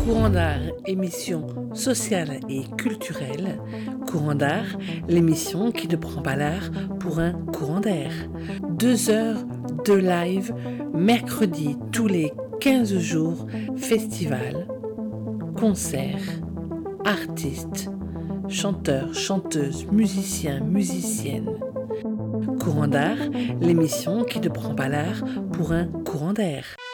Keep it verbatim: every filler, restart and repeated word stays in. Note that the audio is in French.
Courant d'art, émission sociale et culturelle. Courant d'art, l'émission qui ne prend pas l'art pour un courant d'air. Deux heures de live, mercredi tous les quinze jours, festival, concert, artistes, chanteurs, chanteuses, musiciens, musiciennes. Courant d'art, l'émission qui ne prend pas l'art pour un courant d'air.